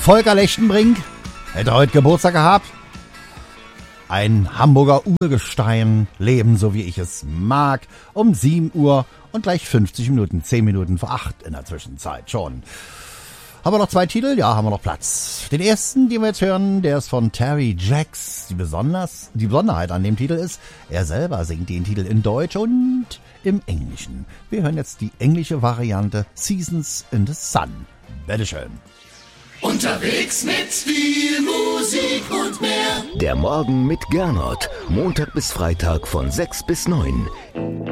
Volker Lechtenbrink hätte heute Geburtstag gehabt. Ein Hamburger Urgestein, Leben so wie ich es mag, um 7 Uhr und gleich 50 Minuten, 10 Minuten vor 8 in der Zwischenzeit schon. Haben wir noch 2 Titel? Ja, haben wir noch Platz. Den ersten, den wir jetzt hören, der ist von Terry Jacks. Die Besonderheit an dem Titel ist, er selber singt den Titel in Deutsch und im Englischen. Wir hören jetzt die englische Variante Seasons in the Sun. Bitteschön. Unterwegs mit viel Musik und mehr. Der Morgen mit Gernot. Montag bis Freitag von 6 bis 9.